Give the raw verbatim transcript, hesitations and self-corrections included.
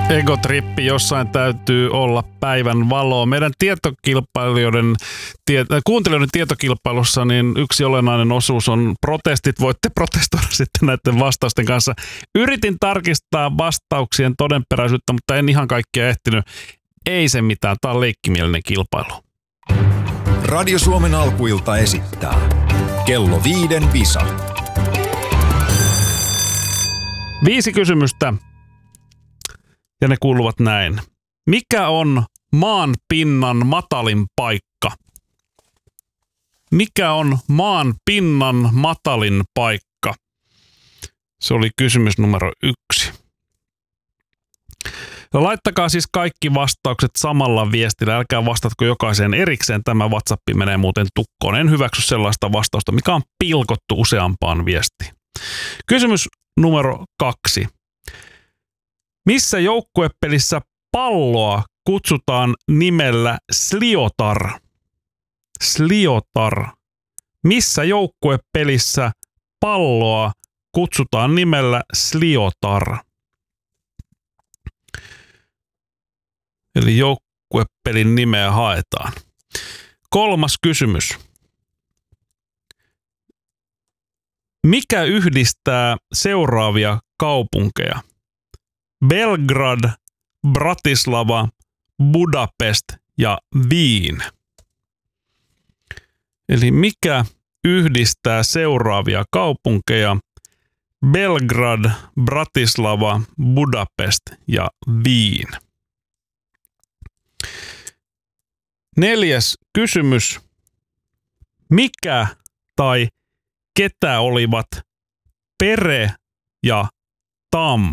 Egotrippi, jossain täytyy olla päivän valoa. Meidän tietokilpailijoiden, tie, kuuntelijoiden tietokilpailussa niin yksi olennainen osuus on protestit. Voitte protestoida sitten näiden vastausten kanssa. Yritin tarkistaa vastauksien todenperäisyyttä, mutta en ihan kaikkia ehtinyt. Ei se mitään, tämä on leikkimielinen kilpailu. Radio Suomen alkuilta esittää Kello viiden visa. Viisi kysymystä. Ja ne kuuluvat näin. Mikä on maan pinnan matalin paikka? Mikä on maan pinnan matalin paikka? Se oli kysymys numero yksi. No, laittakaa siis kaikki vastaukset samalla viestillä. Älkää vastatko jokaiseen erikseen. Tämä WhatsApp menee muuten tukkoon. En hyväksy sellaista vastausta, mikä on pilkottu useampaan viestiin. Kysymys numero kaksi. Missä joukkuepelissä palloa kutsutaan nimellä Sliotar? Sliotar. Missä joukkuepelissä palloa kutsutaan nimellä Sliotar? Eli joukkuepelin nimeä haetaan. Kolmas kysymys. Mikä yhdistää seuraavia kaupunkeja? Belgrad, Bratislava, Budapest ja Wien. Eli mikä yhdistää seuraavia kaupunkeja? Belgrad, Bratislava, Budapest ja Wien. Neljäs kysymys. Mikä tai ketä olivat Pere ja Tam?